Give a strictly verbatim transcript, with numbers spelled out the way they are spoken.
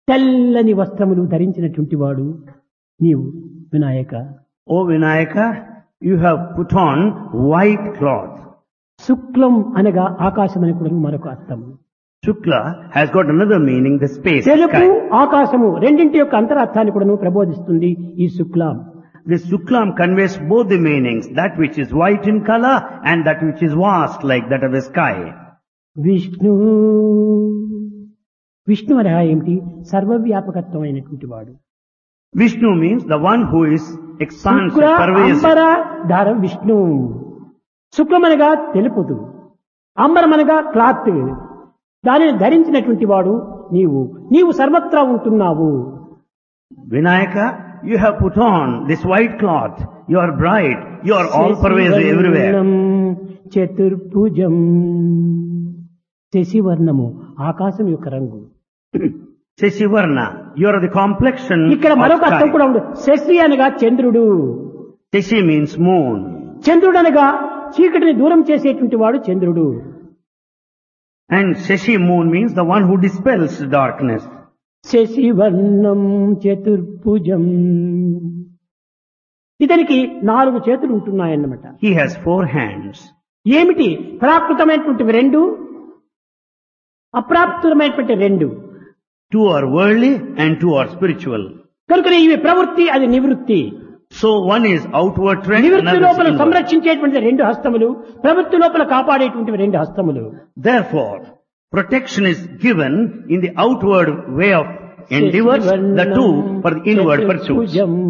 తెల్లని వస్త్రములు ధరించినటువంటి వాడు నీవు Vinayaka. O Vinayaka, you have put on white cloth. శుక్లం అనగా ఆకాశం అని కూడా మరొక అర్థము. Shukla has got another meaning, the space, తెలుపు sky. ఆకాశము రెండింటి యొక్క అంతరార్థాన్ని కూడా ప్రబోధిస్తుంది ఈ శుక్లం. This Shuklam conveys both the meanings, that which is white in color and that which is vast like that of the sky. Vishnu Vishnu అనగా ఏమిటి? సర్వవ్యాపకత్వం అయినటువంటి వాడు. Vishnu means the one who is expansive, Shukra pervasive. అంబర ధార విష్ణు. శుక్లం అనగా తెలుపుదు, అంబరం అనగా cloth. దానిని ధరించినటువంటి వాడు నీవు. నీవు సర్వత్రా ఉంటున్నావు. Vinayaka, you have put on this white cloth. You are bright. You are all pervasive everywhere. చతుర్భుజం. శశివర్ణము ఆకాశం యొక్క రంగు. Sheshivarna, you are the complexion ఇక్కడ of మరొక అర్థం sky. కూడా ఉంది. శశి అనగా చంద్రుడు. Sheshi means moon. చంద్రుడు అనగా చీకటిని దూరం చేసేటువంటి వాడు చంద్రుడు. And Sheshi moon means the one who dispels darkness. శశివర్ణం చతుర్భుజం. ఇతనికి నాలుగు చేతులు ఉంటున్నాయన్నమాట. He has four hands. ఏమిటి? ప్రాకృతమైనటువంటి రెండు, అప్రాప్తమైనటువంటి రెండు. Two are worldly and two are spiritual. కనుక ఇవి ప్రవృత్తి, అది నివృత్తి. So one is outward trend, నివృత్తి another is లోపల inward. సంరక్షించేటువంటి రెండు హస్తములు, ప్రవృత్తి లోపల కాపాడేటువంటి రెండు హస్తములు. Therefore, protection is given in the outward way of endeavors, the two for the inward pursuits.